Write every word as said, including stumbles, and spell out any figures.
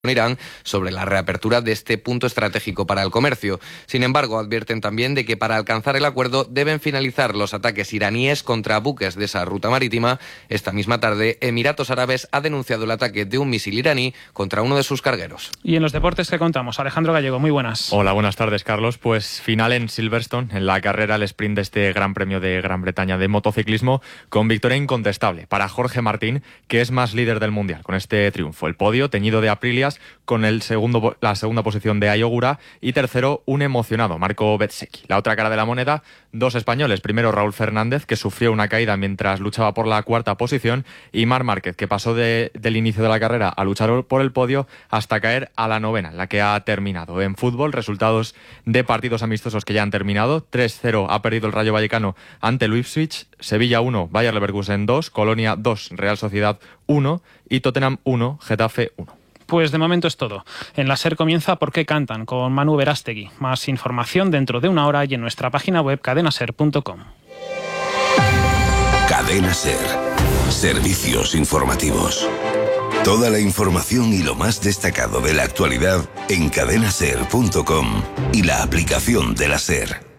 Irán sobre la reapertura de este punto estratégico para el comercio. Sin embargo, advierten también de que para alcanzar el acuerdo deben finalizar los ataques iraníes contra buques de esa ruta marítima. Esta misma tarde, Emiratos Árabes ha denunciado el ataque de un misil iraní contra uno de sus cargueros. Y en los deportes que contamos, Alejandro Gallego, muy buenas. Hola, buenas tardes, Carlos. Pues final en Silverstone, en la carrera al sprint de este Gran Premio de Gran Bretaña de motociclismo, con victoria incontestable para Jorge Martín, que es más líder del Mundial con este triunfo. El podio, teñido de Aprilias, con el segundo, la segunda posición de Ayogura, y tercero, un emocionado Marco Bezzecchi. La otra cara de la moneda, dos españoles. Primero, Raúl Fernández, que sufrió una caída mientras luchaba por la cuarta posición, y Marc Márquez, que pasó de, del inicio de la carrera a luchar por el podio hasta caer a la novena, en la que ha terminado. En fútbol, resultados de partidos amistosos que ya han terminado. tres cero ha perdido el Rayo Vallecano ante el Ipswich, Sevilla uno, Bayer Leverkusen dos, Colonia dos, Real Sociedad uno y Tottenham uno, Getafe uno. Pues de momento es todo. En la SER comienza ¿Por qué cantan?, con Manu Verástegui. Más información dentro de una hora y en nuestra página web cadena ser punto com. Cadena SER. Servicios informativos. Toda la información y lo más destacado de la actualidad en cadena ser punto com y la aplicación de la SER.